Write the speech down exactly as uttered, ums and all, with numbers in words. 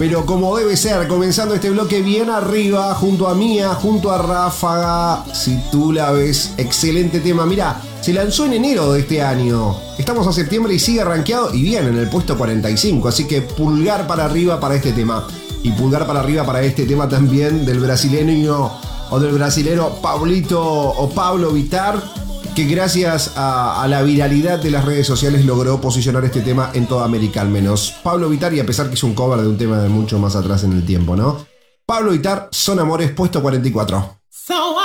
Pero como debe ser, comenzando este bloque bien arriba, junto a Mía, junto a Ráfaga, si tú la ves, excelente tema. Mira, se lanzó en enero de este año. Estamos a septiembre y sigue rankeado y bien en el puesto cuarenta y cinco, así que pulgar para arriba para este tema. Y pulgar para arriba para este tema también del brasileño o del brasilero Pablito o Pablo Vittar, que gracias a, a la viralidad de las redes sociales logró posicionar este tema en toda América al menos. Pablo Vittar, y a pesar que es un cover de un tema de mucho más atrás en el tiempo, ¿no? Pablo Vittar, Son Amores, puesto cuarenta y cuatro. So